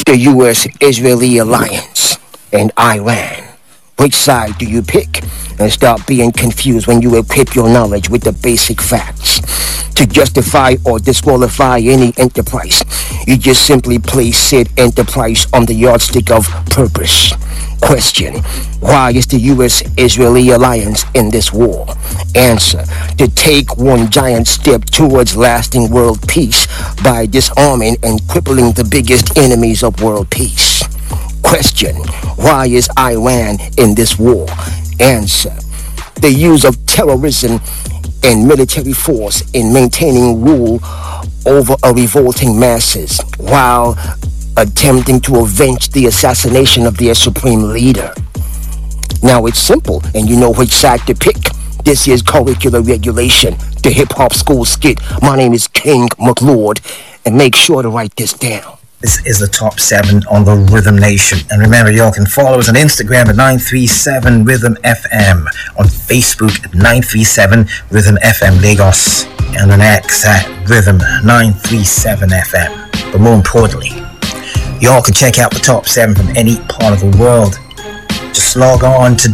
the U.S.-Israeli alliance, and Iran. Which side do you pick? And stop being confused when you equip your knowledge with the basic facts. To justify or disqualify any enterprise, you just simply place said enterprise on the yardstick of purpose. Question: why is the U.S.-Israeli alliance in this war? Answer: to take one giant step towards lasting world peace by disarming and crippling the biggest enemies of world peace. Question: why is Iran in this war? Answer: the use of terrorism and military force in maintaining rule over a revolting masses while attempting to avenge the assassination of their supreme leader. Now it's simple, and you know which side to pick. This is Curricular Regulation, the hip-hop school skit. My name is King McLord, and make sure to write this down. This is the Top 7 on the Rhythm Nation. And remember, y'all can follow us on Instagram at 937 Rhythm FM, on Facebook at 937 Rhythm FM Lagos, and on X at Rhythm 937 FM. But more importantly, y'all can check out the Top 7 from any part of the world. Just log on to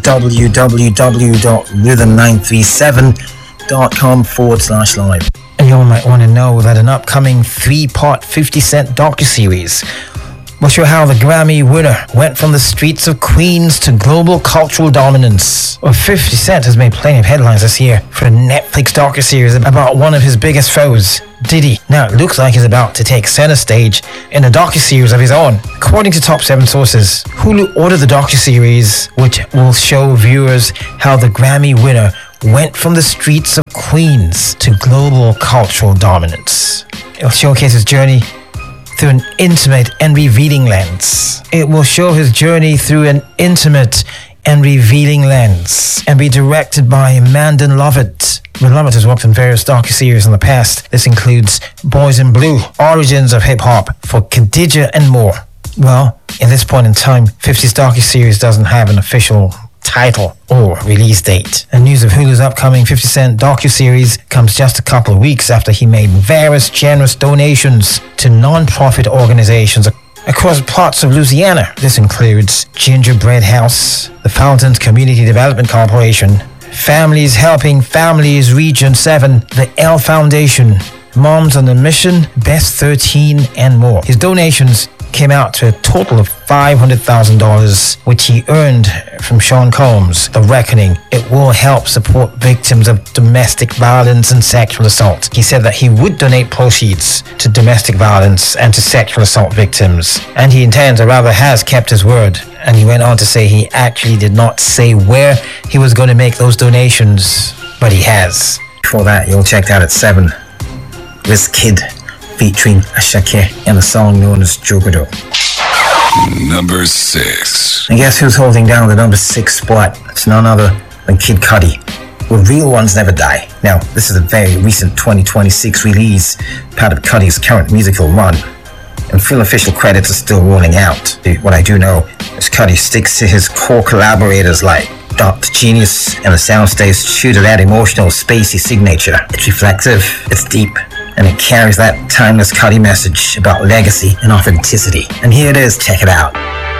www.rhythm937.com/live. And you all might want to know that an upcoming 3-part 50 Cent docuseries will show how the Grammy winner went from the streets of Queens to global cultural dominance. Well, 50 Cent has made plenty of headlines this year for a Netflix docuseries about one of his biggest foes, Diddy. Now, it looks like he's about to take center stage in a docuseries of his own. According to Top 7 sources, Hulu ordered the docuseries, which will show viewers how the Grammy winner went from the streets of Queens to global cultural dominance. It will showcase his journey through an intimate and revealing lens. It will show his journey through an intimate and revealing lens and be directed by Amanda Lovett. Lovett has worked on various docuseries in the past. This includes Boys in Blue, Origins of Hip Hop, for Khadija, and more. Well, at this point in time, 50's docuseries doesn't have an official title or release date. And news of Hulu's upcoming 50 Cent docuseries comes just a couple of weeks after he made various generous donations to non-profit organizations across parts of Louisiana. This includes Gingerbread House, the Fountains Community Development Corporation, Families Helping Families Region 7, the L Foundation, Moms on a Mission, Best 13, and more. His donations came out to a total of $500,000, which he earned from Sean Combs' The Reckoning. It will help support victims of domestic violence and sexual assault. He said that he would donate proceeds to domestic violence and to sexual assault victims, and he intends, or rather has kept his word. And he went on to say he actually did not say where he was going to make those donations, but he has. Before that, you'll check out at 7, Wizkid featuring Ashake and a song known as Jogado. Number 6. And guess who's holding down the number 6 spot? It's none other than Kid Cudi. Well, real ones never die. Now, this is a very recent 2026 release, part of Cudi's current musical run, and full official credits are still rolling out. What I do know is Cudi sticks to his core collaborators like Dr. Genius and the soundstage true to that emotional, spacey signature. It's reflective, it's deep, and it carries that timeless Cudi message about legacy and authenticity. And here it is, check it out.